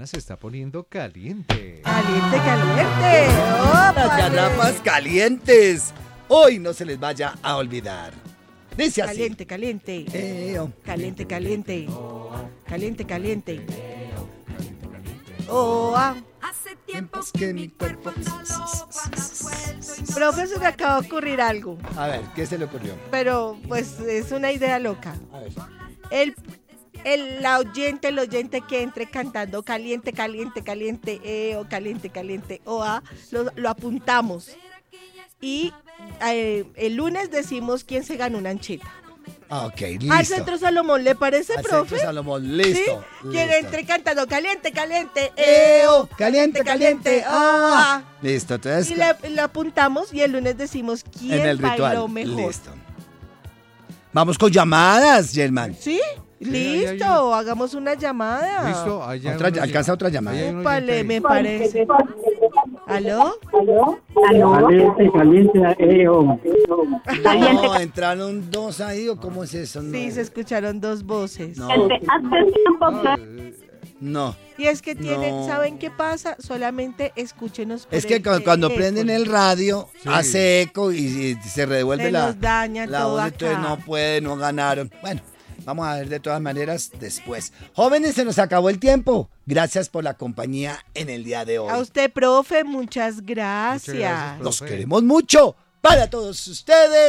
mañana se está poniendo caliente. Caliente, caliente. Las ¡Ópale! garrafas calientes. Hoy no se les vaya a olvidar. Dice así. Caliente, caliente. Caliente, caliente. Caliente, caliente. Oh, Hace tiempo que mi cuerpo no lo guarda vuelto. Profe, se me acaba de ocurrir algo, A ver, ¿qué se le ocurrió? pero pues es una idea loca. A ver. El oyente que entre cantando caliente, caliente, caliente, o caliente, caliente, lo apuntamos. Y el lunes decimos quién se ganó una ancheta. Ah, ok, listo. Al Centro Salomón, ¿le parece, Al profe? Centro Salomón, listo. ¿Sí? Quien listo. entre cantando caliente, caliente, Caliente, caliente. Ah. Listo, entonces. Y le apuntamos y el lunes decimos en quién el ritual. bailó mejor. Listo. Vamos con llamadas, Germán. ¿Sí? ahí Listo, hagamos una llamada. ¿Listo? Allá ¿Alcanza otra llamada? Ahí hay un Úpale, oyente me ahí. parece. ¿Aló? Caliente, caliente, No, entraron dos ahí o cómo es eso. No. Sí, se escucharon dos voces. No. hace tiempo No. Y es que tienen, No. ¿saben qué pasa? Solamente escúchenos por Es que el cuando teléfono. prenden el radio, Sí. hace eco y se revuelve Se la, nos daña la todo voz, entonces acá. no puede, no ganaron. Bueno, vamos a ver de todas maneras después. Jóvenes, se nos acabó el tiempo. Gracias por la compañía en el día de hoy. A usted, profe, muchas Muchas gracias, gracias. Los profe. queremos mucho. Para todos ustedes.